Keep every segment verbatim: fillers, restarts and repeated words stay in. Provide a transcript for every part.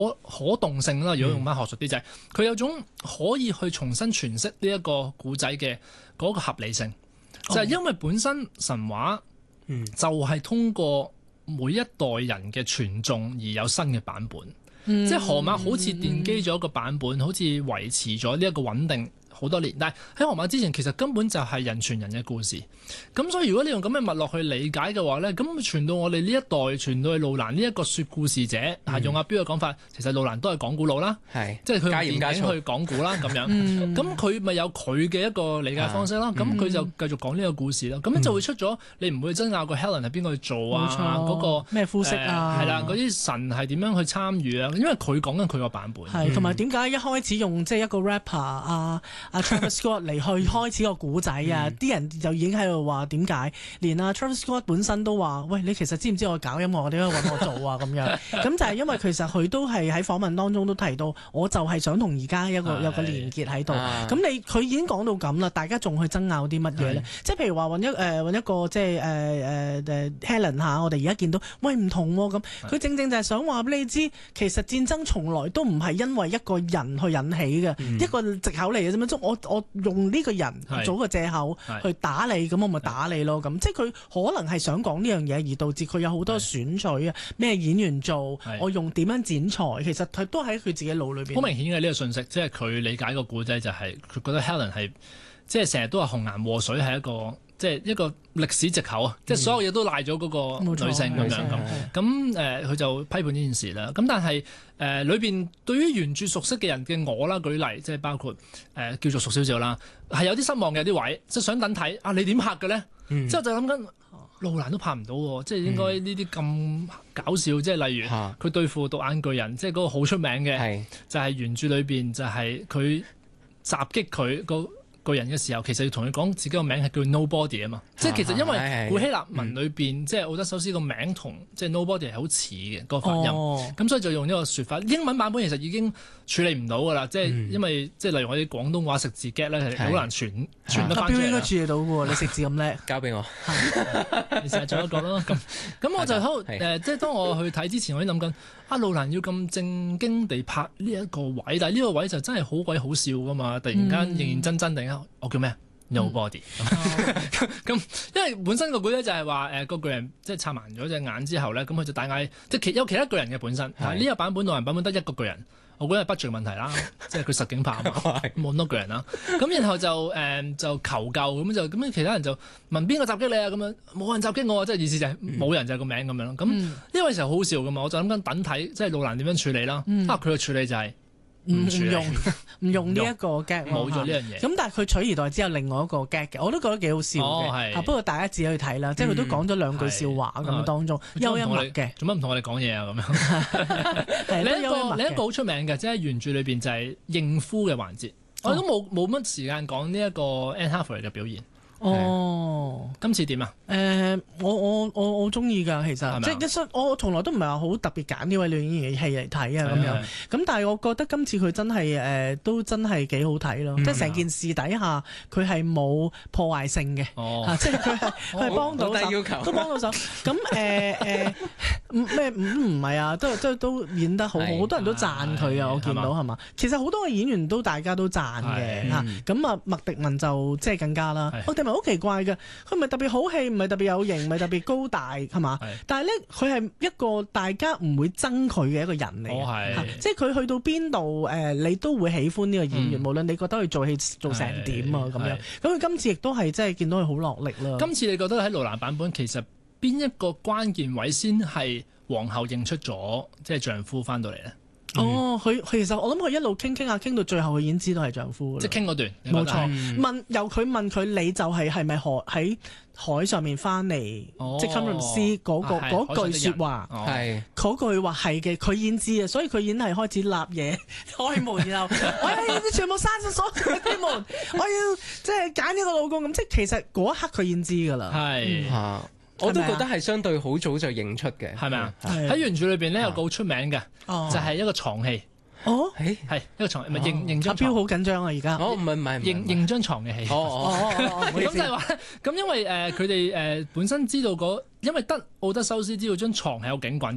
可動性啦。如果用翻學術啲就係、是、佢有種可以去重新詮釋呢一個古仔嘅嗰個合理性，就係、是、因為本身神話就係通過每一代人嘅傳頌而有新嘅版本，嗯、即係荷馬好似奠基咗一個版本，嗯、好似維持咗呢一個穩定好多年，但係喺荷馬之前其實根本就係人傳人嘅故事，咁所以如果你用咁嘅脈絡去理解嘅話咧，咁傳到我哋呢一代，傳到去路蘭呢一個說故事者，係、嗯、用阿標嘅講法，其實路蘭都係講古佬啦， 係即係佢用電影去講古啦咁樣，咁佢咪有佢嘅一個理解方式啦，咁佢、嗯、就繼續講呢個故事啦，咁、嗯、樣就會出咗你唔會爭拗個 Helen 係邊個去做啊，嗰、嗰個咩膚色啊， 係啦、呃，嗰啲神係點樣去參與啊，因為佢講緊佢個版本， 係同埋點解一開始用即係一個 rapper 啊啊 Travis Scott 嚟去開始個古仔啊！啲、嗯、人就已經喺度話點解，連阿 Travis Scott 本身都話：喂，你其實知唔知我搞音樂，點解揾我做啊？咁樣咁就係因為其實佢都係喺訪問當中都提到，我就係想同而家一個有個連結喺度。咁、啊、你佢已經講到咁啦，大家仲去爭拗啲乜嘢咧？即係譬如話揾一誒揾、呃、一個即係誒誒誒 Helen 嚇，我哋而家見到喂唔同喎咁，佢正正就係想話俾你知，其實戰爭從來都唔係因為一個人去引起嘅、嗯，一個藉口嚟嘅啫嘛。我我用呢個人做個藉口去打你，咁我咪打你咯。咁即係佢可能係想講呢樣嘢，而導致佢有好多選取啊，咩演員做，我用點樣剪裁，其實佢都喺佢自己腦裏邊。 好明顯嘅呢個信息，即係佢理解個故仔就係、是、佢覺得 Helen 係即係成日都話紅顏禍水係一個即係一個歷史藉口啊、嗯，即係所有嘢都賴咗嗰個女性咁樣咁。咁誒佢就批判呢件事啦。咁但係誒裏邊對於原著熟悉嘅人嘅我啦，舉例即係包括誒、呃、叫做熟少少啦，係有啲失望嘅有啲位，即係想等睇啊你點拍嘅咧？之、嗯、後就諗緊路蘭都拍唔到喎，即係應該呢啲咁搞笑，即係例如佢對付獨眼巨人，即係嗰個好出名嘅，就係、是、原著裏邊就係佢襲擊佢個個人嘅時候，其實要同佢講自己個名係叫 Nobody 啊嘛，即係其實因為古希臘文裏邊、嗯、即係奧德修斯個名同即係 Nobody 係好似嘅個發音，咁、哦、所以就用呢個説法。英文版本其實已經處理唔到噶啦，即係、嗯、因為即係例如我哋廣東話食字 get 咧係好難傳傳得翻出嚟。應該處理到嘅喎，你食字咁叻，交俾我，你成日做一個咯。咁咁我就好誒、呃，即係當我去睇之前，我已經諗緊啊，路蘭要咁正經地拍呢一個位，但係呢個位就真係好鬼好笑噶嘛，突然間認認真真地。我叫咩 ？Nobody 咁、嗯，因為本身個古仔就係話誒個巨人即係插埋咗隻眼之後咧，咁佢就大嗌，即係其有其他巨人嘅本身。但係呢個版本路蘭版本得一個巨人，我覺得係 budget 問題啦，即係佢實景拍啊嘛，冇咁多巨人啦。咁然後就誒、嗯、就求救咁就咁，其他人就問邊個襲擊你啊？咁樣冇人襲擊我啊！即係意思就係冇人就係個名咁樣咯。咁呢個時候好笑噶嘛，我就諗緊等睇即係路蘭點樣處理啦。嗯、啊，佢嘅處理就係、是。唔用唔用呢一個 gag 冇咗呢樣嘢。 咁但係佢取而代之有另外一個 gag 嘅，我都覺得幾好笑嘅、哦啊。不過大家自己去睇啦，即係佢都講咗兩句笑話咁、嗯、當中，幽默嘅。做乜唔同我哋講嘢啊？咁樣。另一個另一個好出名嘅，即係原著裏邊就係應夫嘅環節。哦、我都冇冇乜時間講呢一個 Anne Hathaway 嘅表現。哦， 今次點啊？ 誒、呃，我我我我中意㗎，其實即係一出，我從來都唔係話好特別揀呢位女演員嘅戲嚟睇啊咁樣。咁但係我覺得今次佢真係誒、呃，都真係幾好睇咯。嗯、即係成件事底下，佢係冇破壞性嘅、哦啊，即係佢係佢係幫到手，要求都幫到手。咁誒誒，咩唔唔係啊？都都都演得好好，好多人都讚佢啊！我見到係嘛？其實好多嘅演員都大家都讚嘅嚇。咁啊，麥迪文就即係更加啦。好奇怪嘅，佢唔係特別好戲，唔係特別有型，唔係特別高大，係嘛？但係咧，佢係一個大家唔會憎佢嘅一個人嚟嘅、哦，即係佢去到邊度誒，你都會喜歡呢個演員，嗯、無論你覺得佢做戲做成點啊咁樣。咁佢今次亦都係即係見到佢好落力啦。今次你覺得喺路蘭版本，其實邊一個關鍵位先係皇后認出咗即係丈夫翻到嚟咧？嗯、哦，佢其實我諗佢一路傾傾下傾到最後，佢已經知道係丈夫。即係傾嗰段，冇錯。嗯、問由佢問佢，你就係係咪海喺海上面翻嚟？哦、即係卡梅倫斯嗰個嗰句説話，係嗰、哦、句話係嘅，佢已經知啊，所以佢已經係開始立嘢開門，然後我要全部閂咗鎖住啲門，我要即係揀一個老公咁。即係其實嗰一刻佢已經知㗎啦。係嚇。嗯我都覺得係相對好早就認出嘅，係咪啊？喺原著裏邊咧有個好出名嘅，就係一個床戲。哦，係一個床，唔係認認張床。阿標好緊張啊！而家哦，唔係唔係認認張床嘅戲。哦哦，咁就係話，咁因為誒佢哋誒本身知道嗰，因為得奧德修斯知道張床係有警棍嘅。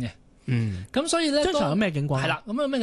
嗯，咁所以咧， 張床有咩警棍？ 係啦，咁有咩